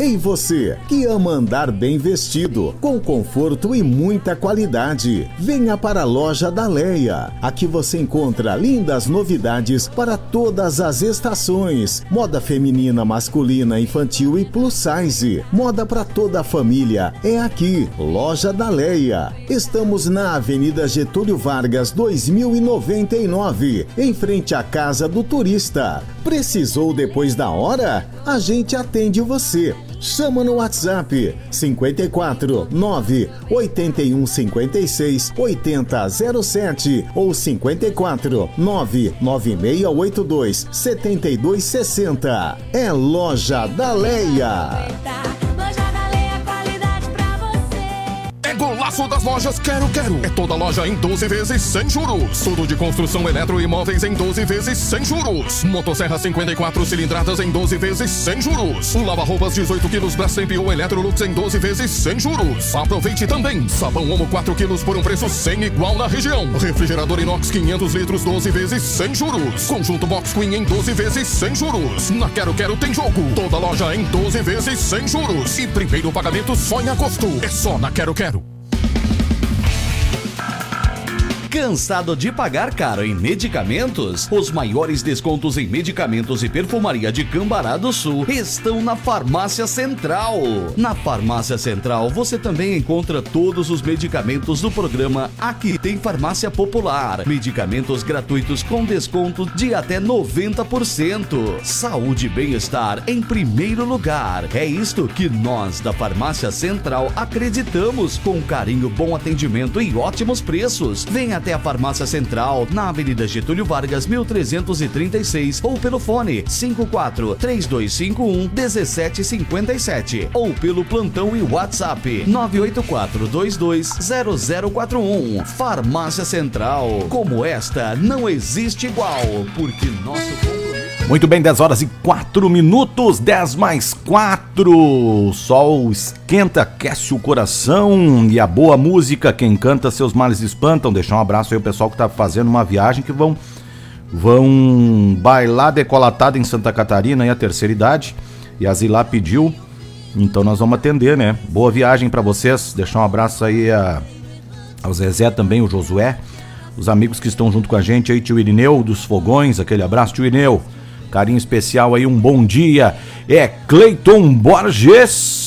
Ei você, que ama andar bem vestido, com conforto e muita qualidade, venha para a loja da Leia. Aqui você encontra lindas novidades para todas as estações. Moda feminina, masculina, infantil e plus size. Moda para toda a família. É aqui, Loja da Leia. Estamos na Avenida Getúlio Vargas 2099, em frente à Casa do Turista. Precisou depois da hora? A gente atende você. Chama no WhatsApp 54 9 81 56 8007 ou 54 9 9682 7260. É Loja da Leia. Golaço das lojas Quero Quero. É toda loja em 12 vezes sem juros. Tudo de construção eletroimóveis em 12 vezes sem juros. Motosserra 54 cilindradas em 12 vezes sem juros. Lava-roupas 18 quilos Brastemp ou Electrolux em 12 vezes sem juros. Aproveite também. Sabão Omo 4 quilos por um preço sem igual na região. Refrigerador inox 500 litros 12 vezes sem juros. Conjunto Box Queen em 12 vezes sem juros. Na Quero Quero tem jogo. Toda loja em 12 vezes sem juros. E primeiro pagamento só em agosto. É só na Quero Quero. Cansado de pagar caro em medicamentos? Os maiores descontos em medicamentos e perfumaria de Cambará do Sul estão na Farmácia Central. Na Farmácia Central você também encontra todos os medicamentos do programa Aqui Tem Farmácia Popular. Medicamentos gratuitos com desconto de até 90%. Saúde e bem-estar em primeiro lugar. É isto que nós da Farmácia Central acreditamos, com carinho, bom atendimento e ótimos preços. Venha até a Farmácia Central, na Avenida Getúlio Vargas, 1336, ou pelo fone 54-3251-1757, ou pelo plantão e WhatsApp 984-220041. Farmácia Central, como esta, não existe igual, porque nosso compromisso... Muito bem, 10 horas e 4 minutos, 10 mais 4. O sol esquenta, aquece o coração e a boa música, quem canta seus males espantam. Deixar um abraço aí ao pessoal que tá fazendo uma viagem, que vão bailar decolatado em Santa Catarina, e a terceira idade. E a Zilá pediu, então nós vamos atender, né? Boa viagem pra vocês. Deixar um abraço aí ao Zezé também, o Josué, os amigos que estão junto com a gente aí, tio Irineu dos Fogões, aquele abraço, tio Irineu. Carinho especial aí, um bom dia. É Cleiton Borges.